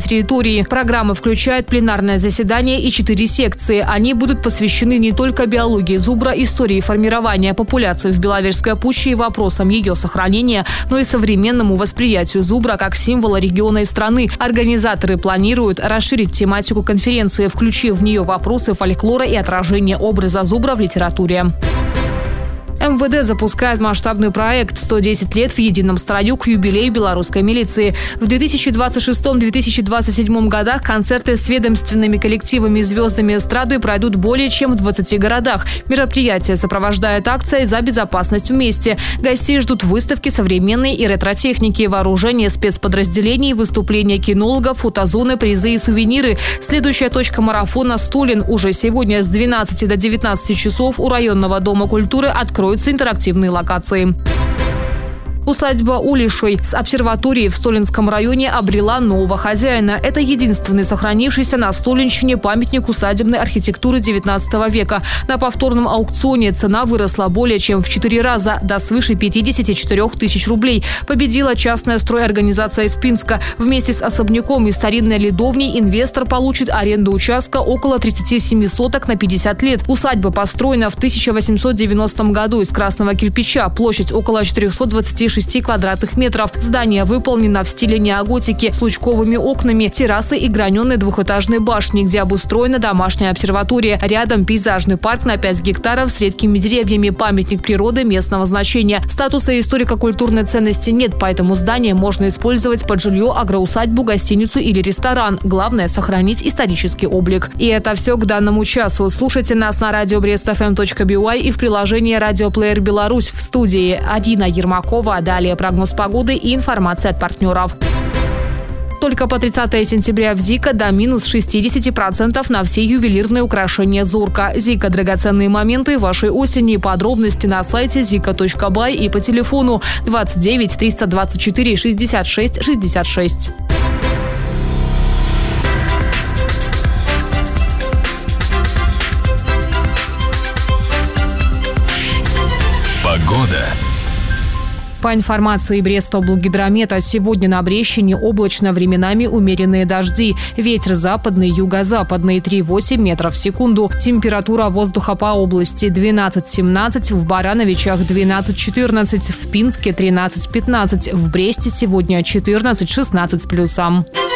территории. Программа включает пленарное заседание и 4 секции. Они будут посвящены не только биологии зубра, истории формирования популяции в Беловежской пуще и вопросам ее сохранения, но и современному восприятию зубра как символа региона и страны. Организаторы планируют расширить тематику конференции, включив в нее вопросы фольклора и отражение образа зубра в литературе. МВД запускает масштабный проект «110 лет в едином строю» к юбилею белорусской милиции. В 2026-2027 годах концерты с ведомственными коллективами и звездами эстрады пройдут более чем в 20 городах. Мероприятие сопровождает акция «За безопасность вместе». Гостей ждут выставки современной и ретро-техники, вооружение спецподразделений, выступления кинологов, фотозоны, призы и сувениры. Следующая точка марафона «Столин». Уже сегодня с 12 до 19 часов у районного дома культуры откроется интерактивные локации. Усадьба Улишей с обсерваторией в Столинском районе обрела нового хозяина. Это единственный сохранившийся на Столинщине памятник усадебной архитектуры 19 века. На повторном аукционе цена выросла более чем в 4 раза, до свыше 54 тысяч рублей. Победила частная стройорганизация из Пинска. Вместе с особняком и старинной ледовней инвестор получит аренду участка около 37 соток на 50 лет. Усадьба построена в 1890 году из красного кирпича. Площадь около 426 квадратных метров. Здание выполнено в стиле неоготики с лучковыми окнами, террасой и граненой двухэтажной башней, где обустроена домашняя обсерватория. Рядом пейзажный парк на 5 гектаров с редкими деревьями, памятник природы местного значения. Статуса историко-культурной ценности нет, поэтому здание можно использовать под жилье, агроусадьбу, гостиницу или ресторан. Главное – сохранить исторический облик. И это все к данному часу. Слушайте нас на радио brestfm.by и в приложении «Радиоплеер Беларусь». В студии Арина Ермакова. Далее прогноз погоды и информация от партнеров. Только по 30 сентября в Зика до минус 60% на все ювелирные украшения «Зорка». Зика – драгоценные моменты вашей осени. Подробности на сайте zika.by и по телефону 29 324 66 66. Погода. По информации Брестоблгидромета, сегодня на Брещине облачно, временами умеренные дожди. Ветер западный, юго-западный 3,8 метров в секунду. Температура воздуха по области 12-17, в Барановичах 12-14, в Пинске 13-15, в Бресте сегодня 14-16 с плюсом.